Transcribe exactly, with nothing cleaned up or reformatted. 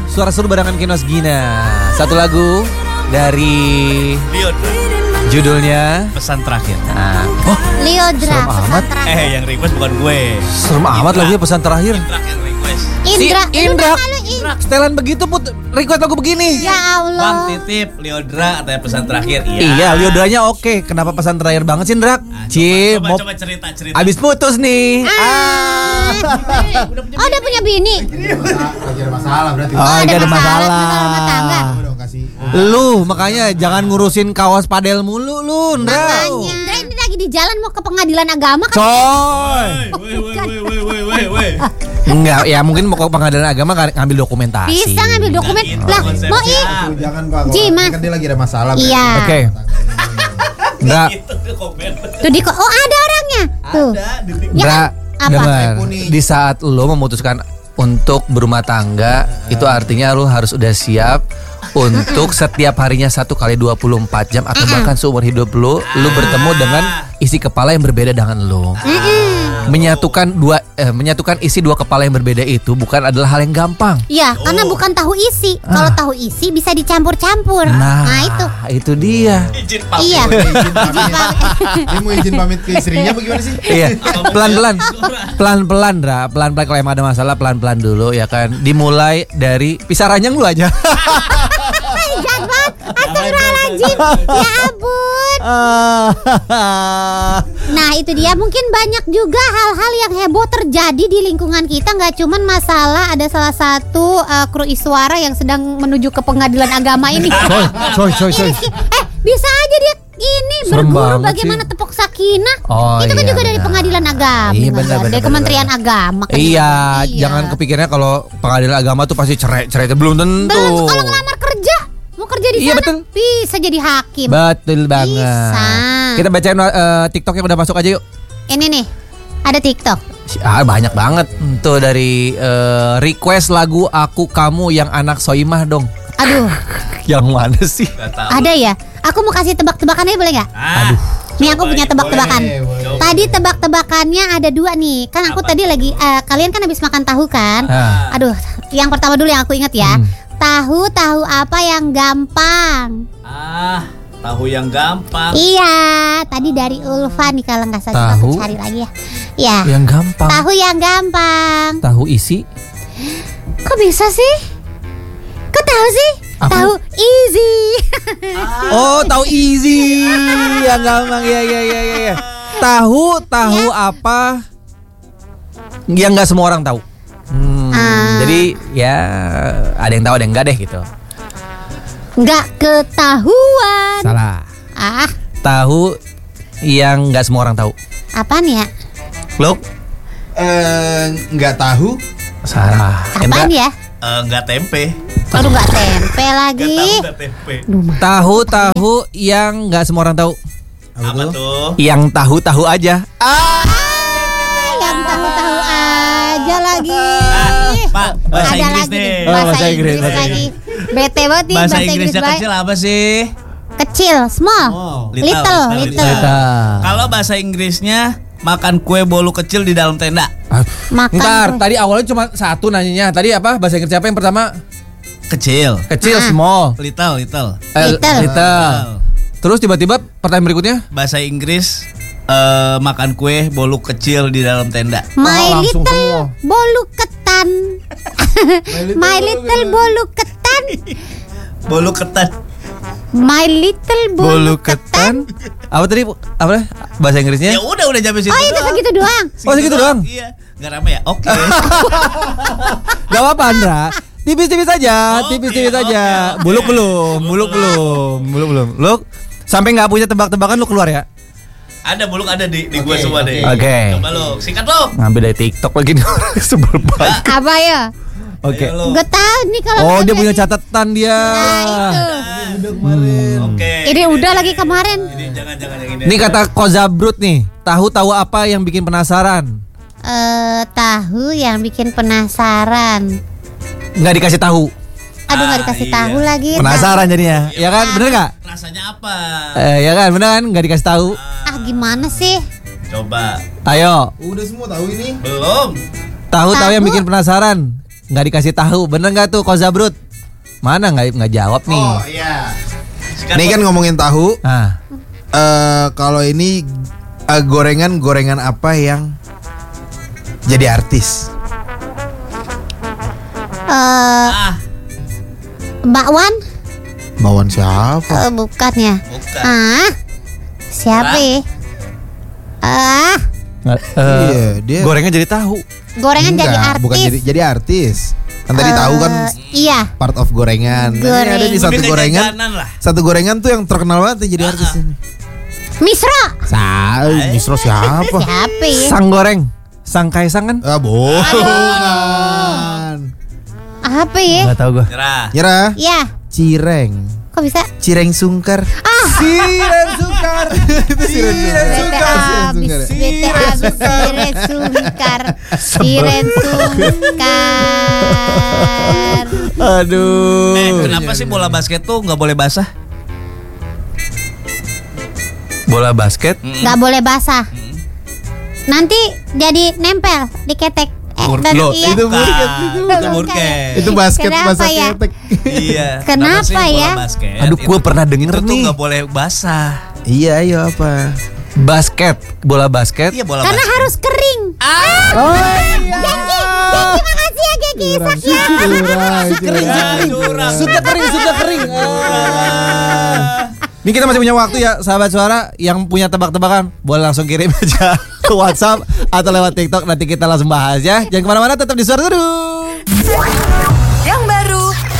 Suara seru barengan Kinos Gina. Satu lagu dari Liodra. Judulnya Pesan Terakhir. nah. Oh, Liodra serem pesan amat. terakhir. Eh yang request bukan gue. serem amat lagi pesan terakhir. Indra yang request. Indra, Si Indra. Lu Indra. Setelan begitu put request lagu begini. Ya Bang Allah. titip Liodra katanya pesan terakhir. Iya. Iya, Liodranya oke. Kenapa pesan terakhir banget sih, Indra? Ah, Ci, coba, mau coba, coba cerita cerita. abis putus nih. Ah. Oh, udah punya bini. Lagi ada masalah berarti. Oh, ada ini ada masalah, masalah. masalah rumah tangga. Coba dong kasih. Lu makanya jangan ngurusin kaos padel mulu lu, Indra. Makanya Indra ini lagi di jalan mau ke pengadilan agama kan. Coy. Woi woi woi woi woi woi woi. Enggak, ya mungkin mau ke pengadilan agama kan ngambil dokumentasi. Bisa ngambil dokumen. gitu Lah, konsepnya. mau ih. Tuh, jangan Pak. kalau- Ji, Mas. Kan dia lagi ada masalah. Iya. Oke. Indra, Itu tuh komen. Tuh di oh ada orangnya. Tuh. Ada di TikTok. Indra, Apa? dengar. Kepo nih. Di saat lo memutuskan untuk berumah tangga, itu artinya lo harus udah siap untuk setiap harinya satu kali dua puluh empat jam atau bahkan seumur hidup lo, lo bertemu dengan isi kepala yang berbeda dengan lo. Menyatukan dua eh, menyatukan isi dua kepala yang berbeda itu bukan adalah hal yang gampang. Ya, karena bukan tahu isi. Kalau tahu isi bisa dicampur-campur. Nah, Nah, itu. itu dia. Izin pamit. Iya. Izin pamit. Dia mau izin pamit ke istrinya bagaimana sih? Iya, pelan-pelan, pelan-pelan, Dra, pelan-pelan kalau emang ada masalah pelan-pelan dulu ya kan. Dimulai dari pisah ranjang lu aja. Ay, jahat banget. Astagfirullahaladzim. Ya ampun. Nah, itu dia. Mungkin banyak juga hal-hal yang heboh terjadi di lingkungan kita. Nggak cuman masalah ada salah satu uh, kru Iswara yang sedang menuju ke pengadilan agama ini. Coy, coy, coy, coy. Eh, bisa aja dia ini Serem berguru banget bagaimana sih. tepuk sakinah. Oh, itu kan iya, juga dari benar. pengadilan agama. Iya, nggak benar, ada? benar, Dari benar, Kementerian benar. Agama kan. Iya, Iya. jangan kepikirnya kalau pengadilan agama tuh pasti cerai-cerai itu belum tentu. Belum kalau ngelamar kerja, mau kerja di Iya, sana betul. bisa jadi hakim. Betul banget. Bisa. Kita bacain uh, TikTok yang udah masuk aja yuk. Ini nih, ada TikTok. Ah, banyak banget. Tuh dari uh, request lagu Aku Kamu yang anak Soimah dong. Aduh, Yang mana sih? Gak tahu. ada ya? Aku mau kasih tebak-tebakan aja boleh nggak? Ah, Nih aku punya tebak-tebakan. Boleh, boleh. Tadi tebak-tebakannya ada dua nih. Kan aku Apa tadi lagi eh, kalian kan habis makan tahu kan? Ah. Aduh, yang pertama dulu yang aku ingat ya. Hmm. Tahu tahu apa yang gampang? ah, tahu yang gampang. Iya, tadi dari Ulfa nih kalau nggak salah. Tahu? Aku cari lagi ya. Ya. Yang gampang. Tahu yang gampang. Tahu isi. Kok bisa sih? Kok tahu sih? Apa? Tahu easy. Oh, tahu easy. Yang gampang ya ya ya ya. ya. Tahu tahu apa yang nggak semua orang tahu. Hmm, Ah. Jadi ya ada yang tahu ada yang enggak deh gitu. Nggak ketahuan. Salah. Ah, Tahu yang nggak semua orang tahu. apaan ya? Lo Eh, nggak tahu. salah. Apaan Indra? ya? Eh, nggak tempe. Aduh, nggak tempe Nggak lagi. tahu nggak tempe. Duh, mah. Tahu tahu yang nggak semua orang tahu. Apa tuh? Yang tahu tahu aja. Ah, yang tahu-tahu aja lagi. Ah, Pak, bahasa Ada Inggris lagi nih. Oh, Bahasa, bahasa Inggris, Inggris, bahasa lagi. Bete banget nih Bahasa bahasa Inggris Inggrisnya baik. kecil apa sih? Kecil, small, Oh. little, Little, little. little. Kalau bahasa Inggrisnya makan kue bolu kecil di dalam tenda. Makan. Ntar, kue. tadi awalnya cuma satu nanyanya. Tadi apa? Bahasa Inggris apa yang pertama? Kecil. Kecil, Ah. small. Little, little. Eh, Little. little. Terus tiba-tiba pertanyaan berikutnya? Bahasa Inggris eh, makan kue bolu kecil di dalam tenda. My Oh, langsung little semua. bolu ketan. My little bolu ketan. Bolu ketan. My little bolu ketan. Apa tadi? Apa? Bahasa Inggrisnya? Ya udah udah sampai situ. Oh, itu doang. segitu doang. Oh, segitu doang? Iya. Enggak rame ya? Oke. Gak apa-apa, Andra. Tipis-tipis aja, Oke, tipis-tipis oke, aja. oke. Buluk belum, buluk belum, buluk belum. Lu sampai nggak punya tebak-tebakan lu keluar ya? Ada buluk ada di di gua Oke, semua deh. oke. Coba lu, sikat lu. Ngambil dari TikTok lagi nih orang sebel banget. Apa ya? Oke. Ayo lu. Gak tahu nih kalau. Oh, bukan dia punya dari- catatan dia. Nah, itu. Udah kemarin. Oke. Ini udah lagi kemarin. Ini jangan-jangan yang ini. Ini kata Kozabrut nih. Tahu-tahu apa yang bikin penasaran? Eh, tahu yang bikin penasaran. Nggak dikasih tahu. Aduh, nggak Ah, dikasih iya. tahu lagi. Penasaran jadinya. Ya kan? Bener nggak? Rasanya apa? Eh, ya kan? Bener kan? Nggak dikasih tahu. Ah, gimana sih? Coba. Ayo. Udah semua tahu ini. Belum. Tahu-tahu yang Tahu. bikin penasaran. nggak dikasih tahu. Bener nggak tuh Kozabrut? Mana nggak nggak jawab nih? Oh iya. Ini kan ngomongin tahu. Ah. Eh kalau ini eh, gorengan-gorengan apa yang jadi artis? Eh, Ah, bakwan? Bawan siapa? Eh, bukan ya? bukan. Ah, siapa? Lah. ya? Ah, Nggak, eh, Iya, dia gorengan jadi tahu. gorengan jadi Enggak, artis. bukan jadi jadi artis. Kan tadi Eh, tahu kan Iya. part of gorengan. Nah, ini ada di Goreng. satu Lebih ke gorengan. jajanan lah. Satu gorengan tuh yang terkenal banget nih jadi artis ini. Misro. Sa, Misro siapa? Siapa ya? Sang goreng, sang kaisang kan? Ah, bohongan. Apa ya? Nggak tahu gue. Nyerah. Nyerah. Ya, Cireng. kok bisa? Cireng sungkar. Ah, Cireng sungkar. Itu cireng sungkar. bete abis, bete abis, siren sungkar, siren sungkar. Aduh. Eh, kenapa sih bola basket tuh nggak boleh basah? Bola basket? Gak boleh basah. Nanti jadi nempel di ketek. Eh, Bur- dan- Loh, iya. itu burket Bukan, itu. itu burket. Itu basket Kenapa bahasa ya? ketek. Iya. Kenapa Kenapa sih ya? bola basket? Aduh, gue itu- pernah denger itu tuh nih. nggak boleh basah. Iya, ayo apa? Basket, bola basket. Iya bola Karena basket. harus kering. Ah, Oh iya. Gengki, Gengki makasih ya Gengki Isaknya. Curang, Kering, curang. Curang. Sudah kering, sudah kering. Ah. Ini kita masih punya waktu ya, sahabat suara yang punya tebak-tebakan boleh langsung kirim aja ke WhatsApp atau lewat TikTok, nanti kita langsung bahas ya. Jangan kemana-mana, tetap di Suara Seduh.